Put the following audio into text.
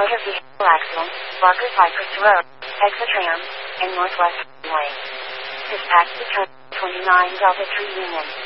motor vehicle accident, Barker Cypress Road, exit tram, and Northwest Way. Dispatch to 29 Delta 3 Union.